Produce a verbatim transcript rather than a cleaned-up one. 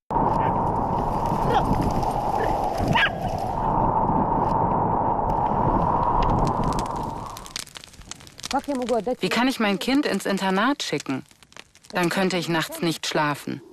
Wie kann ich mein Kind ins Internat schicken? Dann könnte ich nachts nicht schlafen.